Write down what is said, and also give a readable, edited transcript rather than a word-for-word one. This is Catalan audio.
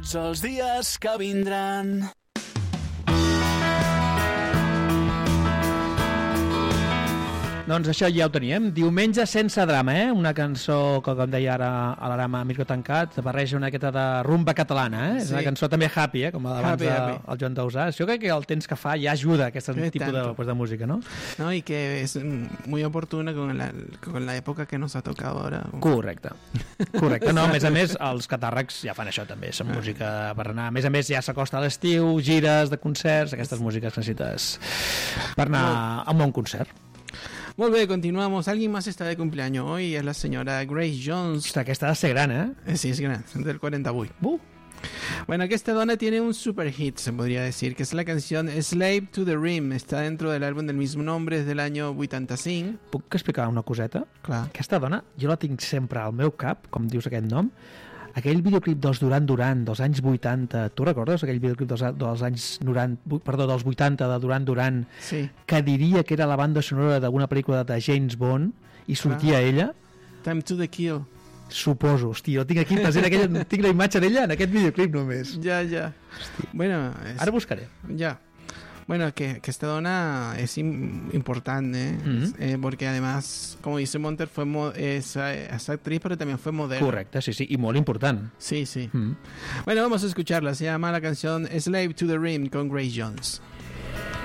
Tots els dies que vindran. Doncs això ja ho teníem. Diumenge sense drama, Una cançó que, com deia ara a l'Arama Mirko Tancat, barreja una miqueta de rumba catalana, És una cançó també happy, com abans el Joan Dausà. Jo crec que el temps que fa ja ajuda a aquest tipus de música, ¿no? No, y que es muy oportuna con la època que nos ha tocado ahora. Correcte. No, a més, els catàrrecs ja fan això també, és música per anar. A més, ja s'acosta a l'estiu, gires de concerts, aquestes músiques que necessites per anar a un bon concert. Molt bé, continuamos. Alguien más está de cumpleaños hoy, es la señora Grace Jones. Hostia, aquesta ha de ser gran, Sí, es gran, del 48. Bueno, esta dona tiene un super hit, se podría decir, que es la canción Slave to the Rim. Está dentro del álbum del mismo nombre, es del año 85. Puc explicar una coseta? Clar. Aquesta dona, jo la tinc sempre al meu cap, com dius aquest nom, aquell videoclip dels Duran Duran dels anys 80, tu recordes aquell videoclip dels anys 90, perdó, dels 80 de Duran Duran, sí, que diria que era la banda sonora d'alguna pel·lícula de James Bond i sortia ella? Time to the Kill. Suposo, hòstia, jo tinc aquí present tinc la imatge d'ella en aquest videoclip només. Ja. Bueno, ara buscaré. Ja. Bueno, que esta dona es importante, porque además, como dice Monter, es actriz, pero también fue modelo. Correcte, sí, y muy importante. Sí. Bueno, vamos a escucharla. Se llama la canción Slave to the Rim con Grace Jones.